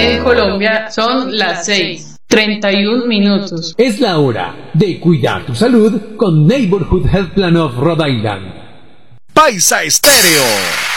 En Colombia son las 6:31. Es la hora de cuidar tu salud con Neighborhood Health Plan of Rhode Island. Paisa Estéreo.